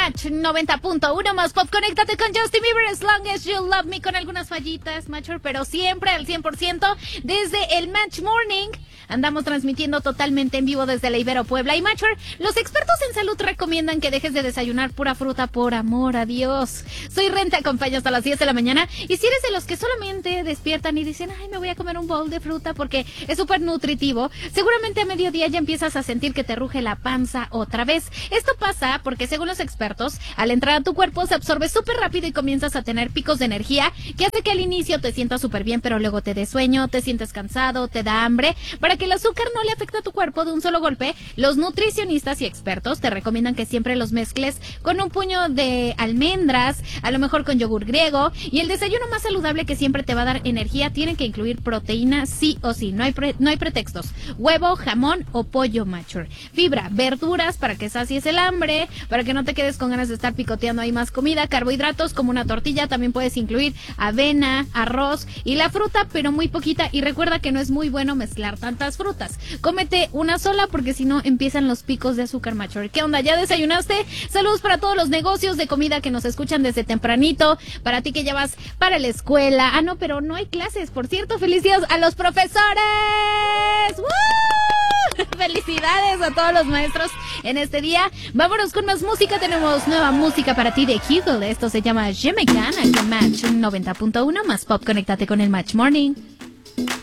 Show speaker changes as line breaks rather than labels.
Match 90.1 más pop. Conéctate con Justin Bieber, As Long As You Love Me, con algunas fallitas, Matcher, pero siempre al 100% desde el Match Morning. Andamos transmitiendo totalmente en vivo desde la Ibero Puebla. Y Matcher, los expertos en salud recomiendan que dejes de desayunar pura fruta por amor a Dios. Soy Ren, te acompaño hasta las 10 de la mañana. Y si eres de los que solamente despiertan y dicen, ay, me voy a comer un bowl de fruta porque es súper nutritivo, seguramente a mediodía ya empiezas a sentir que te ruge la panza otra vez. Esto pasa porque, según los expertos, al entrar a tu cuerpo se absorbe súper rápido y comienzas a tener picos de energía que hace que al inicio te sientas súper bien, pero luego te dé sueño, te sientes cansado, te da hambre. Para que el azúcar no le afecte a tu cuerpo de un solo golpe, los nutricionistas y expertos te recomiendan que siempre los mezcles con un puño de almendras, a lo mejor con yogur griego, y el desayuno más saludable que siempre te va a dar energía tiene que incluir proteína sí o sí, no hay pretextos, huevo, jamón o pollo mature, fibra, verduras para que sacies el hambre, para que no te quedes con ganas de estar picoteando ahí más comida, carbohidratos como una tortilla, también puedes incluir avena, arroz y la fruta, pero muy poquita, y recuerda que no es muy bueno mezclar tantas frutas. Cómete una sola porque si no empiezan los picos de azúcar mature. ¿Qué onda? ¿Ya desayunaste? Saludos para todos los negocios de comida que nos escuchan desde tempranito, para ti que ya vas para la escuela. Ah, no, pero no hay clases, por cierto. Felicidades a los profesores. ¡Woo! Felicidades a todos los maestros en este día. Vámonos con más música. Tenemos nueva música para ti de Hugel. Esto se llama Jamaican, aquí en Match 90.1 más pop. Conéctate con el Match Morning.